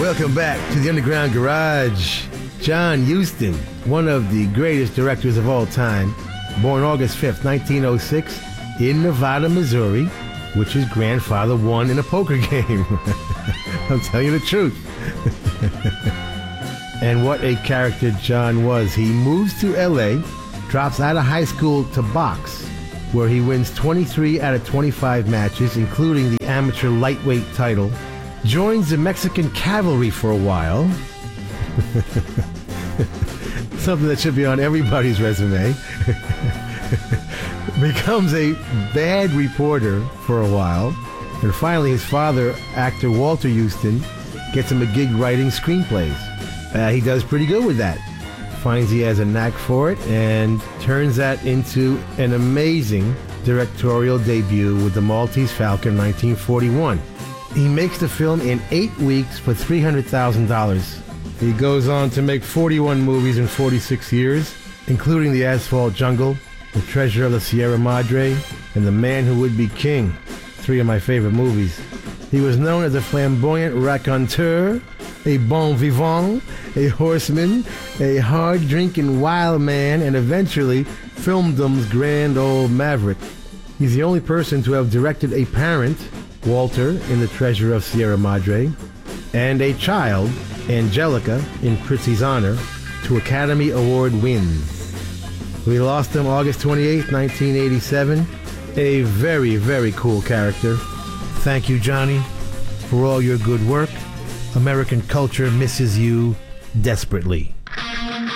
Welcome back to the Underground Garage. John Huston, one of the greatest directors of all time, born August 5th, 1906, in Nevada, Missouri, which his grandfather won in a poker game. I'll tell you the truth. And what a character John was. He moves to LA, drops out of high school to box, where he wins 23 out of 25 matches, including the amateur lightweight title, joins the Mexican cavalry for a while, something that should be on everybody's resume, becomes a bad reporter for a while, and finally his father, actor Walter Huston, gets him a gig writing screenplays. He does pretty good with that. Finds he has a knack for it and turns that into an amazing directorial debut with The Maltese Falcon in 1941. He makes the film in 8 weeks for $300,000. He goes on to make 41 movies in 46 years, including The Asphalt Jungle, The Treasure of the Sierra Madre, and The Man Who Would Be King, 3 of my favorite movies. He was known as a flamboyant raconteur, a bon vivant, a horseman, a hard-drinking wild man, and eventually filmdom's grand old maverick. He's the only person to have directed a parent, Walter, in The Treasure of Sierra Madre, and a child, Angelica, in Prizzi's Honor, to Academy Award wins. We lost him August 28, 1987. A very, very cool character. Thank you, Johnny, for all your good work. American culture misses you desperately.